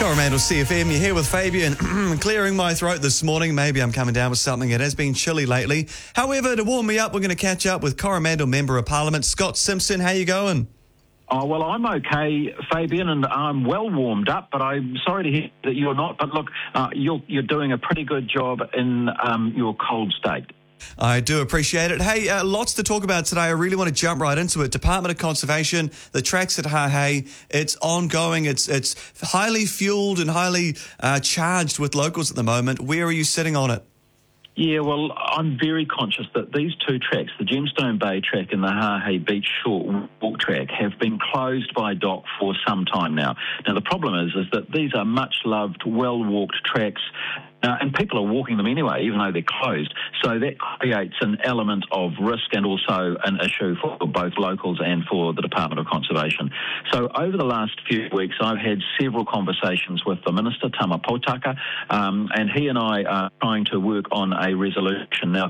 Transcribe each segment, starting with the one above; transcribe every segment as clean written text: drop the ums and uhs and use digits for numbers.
Coromandel CFM, you're here with Fabian. Clearing my throat this morning. Maybe I'm coming down with something. It has been chilly lately. However, to warm me up, we're going to catch up with Coromandel Member of Parliament, Scott Simpson. How you going? Oh, well, I'm okay, Fabian, and I'm well warmed up, but I'm sorry to hear that you're not. But look, you're doing a pretty good job in your cold state. I do appreciate it. Hey, lots to talk about today. I really want to jump right into it. Department of Conservation, the tracks at Hahei, it's ongoing. It's highly fueled and highly charged with locals at the moment. Where are you sitting on it? Yeah, well, I'm very conscious that these two tracks, the Gemstone Bay track and the Hahei Beach Short Walk track, have been closed by DOC for some time now. Now, the problem is that these are much-loved, well-walked tracks, and people are walking them anyway, even though they're closed. So that creates an element of risk and also an issue for both locals and for the Department of Conservation. So over the last few weeks, I've had several conversations with the Minister, Tama Potaka, and he and I are trying to work on a resolution. Now,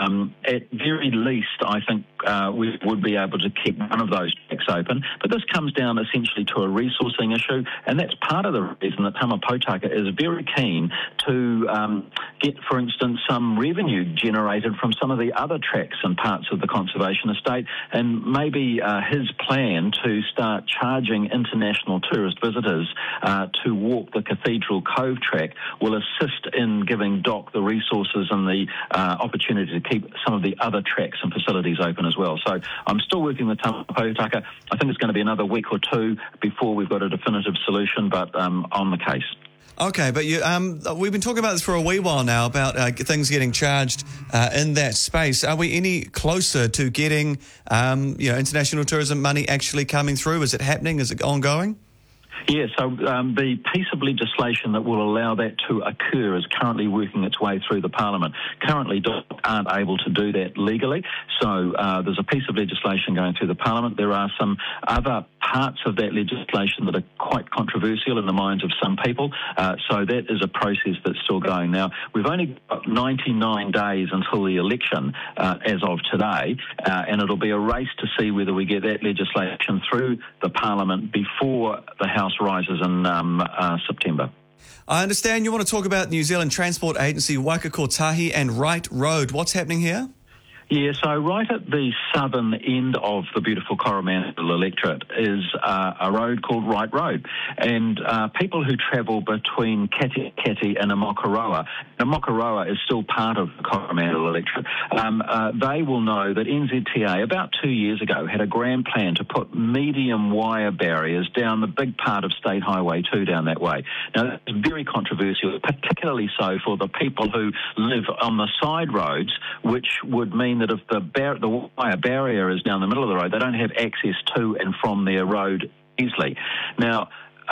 at very least, I think we would be able to keep one of those tracks open, but this comes down essentially to a resourcing issue, and that's part of the reason that Tama Potaka is very keen to get, for instance, some revenue generated from some of the other tracks and parts of the conservation estate, and maybe his plan to start charging international tourist visitors to walk the Cathedral Cove track will assist in giving DOC the resources and the opportunity to keep some of the other tracks and facilities open as well. So I'm still working with Tama Potaka. I think it's going to be another week or two before we've got a definitive solution, but on the case. Okay, but we've been talking about this for a wee while now, about things getting charged in that space. Are we any closer to getting international tourism money actually coming through? Is it happening? Is it ongoing? Yeah, so the piece of legislation that will allow that to occur is currently working its way through the Parliament. Currently, DOC aren't able to do that legally, so there's a piece of legislation going through the Parliament. There are some other parts of that legislation that are quite controversial in the minds of some people, so that is a process that's still going. Now, we've only got 99 days until the election as of today, and it'll be a race to see whether we get that legislation through the Parliament before the House rises in September. I understand you want to talk about New Zealand Transport Agency, Waikakotahi and Wright Road. What's happening here? Yeah, so right at the southern end of the beautiful Coromandel electorate is a road called Wright Road. And people who travel between Katikati and Amokoroa, Amokoroa is still part of the Coromandel electorate, they will know that NZTA about 2 years ago had a grand plan to put medium wire barriers down the big part of State Highway 2 down that way. Now, that's very controversial, particularly so for the people who live on the side roads, which would mean that if the wire barrier is down the middle of the road, they don't have access to and from their road easily. Now,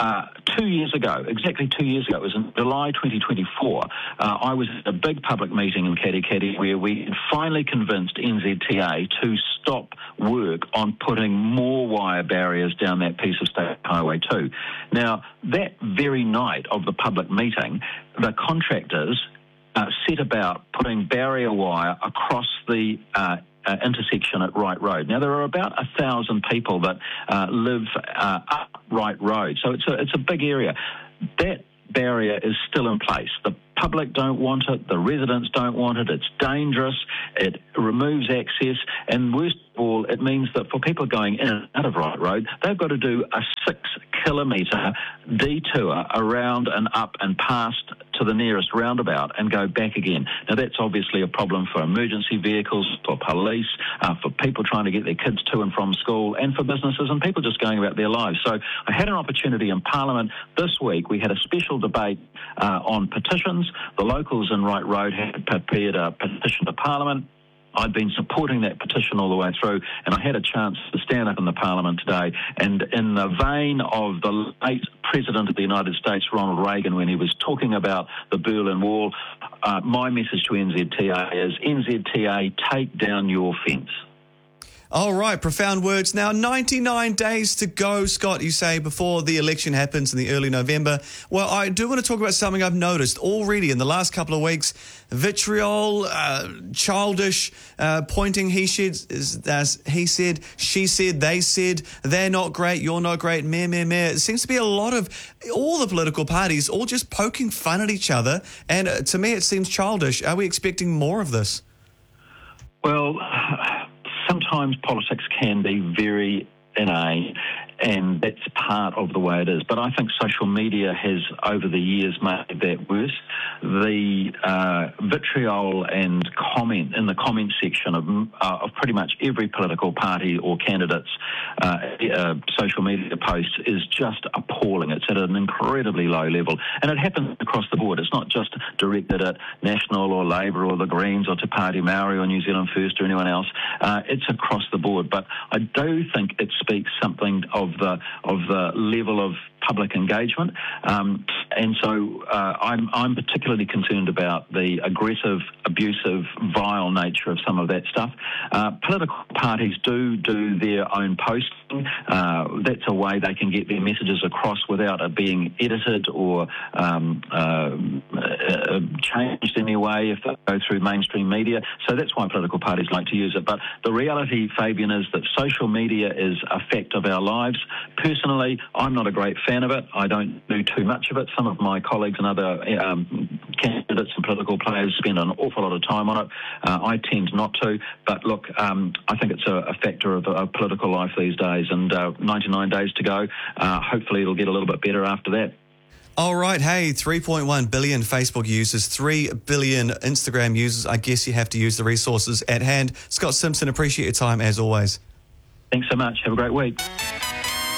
2 years ago, exactly 2 years ago, it was in July 2024, I was at a big public meeting in Katikati where we had finally convinced NZTA to stop work on putting more wire barriers down that piece of State Highway 2. Now, that very night of the public meeting, the contractors set about putting barrier wire across the intersection at Wright Road. Now, there are about 1,000 people that live up Wright Road, so it's a big area. That barrier is still in place. The public don't want it, the residents don't want it, it's dangerous, it removes access, and worst of all, it means that for people going in and out of Wright Road, they've got to do a 6-kilometre detour around and up and past to the nearest roundabout and go back again. Now, that's obviously a problem for emergency vehicles, for police, for people trying to get their kids to and from school, and for businesses and people just going about their lives. So I had an opportunity in Parliament this week. We had a special debate on petitions. The locals in Wright Road had prepared a petition to Parliament. I've been supporting that petition all the way through, and I had a chance to stand up in the Parliament today. And in the vein of the late President of the United States, Ronald Reagan, when he was talking about the Berlin Wall, my message to NZTA is, NZTA, take down your fence. All right, profound words. Now, 99 days to go, Scott, you say, before the election happens in the early November. Well, I do want to talk about something I've noticed already in the last couple of weeks. Vitriol, childish, pointing, he said, she said, they said, they're not great, you're not great, meh. It seems to be a lot of all the political parties all just poking fun at each other. And to me, it seems childish. Are we expecting more of this? Well, sometimes politics can be very inane, and that's part of the way it is. But I think social media has, over the years, made that worse. The vitriol and comment in the comment section of pretty much every political party or candidate's social media posts is just appalling. It's at an incredibly low level, and it happens across the board. It's not just directed at National or Labour or the Greens or Te Pāti Māori or New Zealand First or anyone else. It's across the board. But I do think it speaks something of the level of public engagement, and so I'm particularly concerned about the aggressive, abusive, vile nature of some of that stuff. Political parties do their own posting. That's a way they can get their messages across without it being edited or changed in any way if they go through mainstream media. So that's why political parties like to use it. But the reality, Fabian, is that social media is a fact of our lives. Personally, I'm not a great fan of it. I don't do too much of it. Some of my colleagues and other candidates and political players spend an awful lot of time on it. I tend not to. But look, I think it's a factor of political life these days, and 99 days to go. Hopefully it'll get a little bit better after that. All right. Hey, 3.1 billion Facebook users, 3 billion Instagram users. I guess you have to use the resources at hand. Scott Simpson, appreciate your time as always. Thanks so much. Have a great week.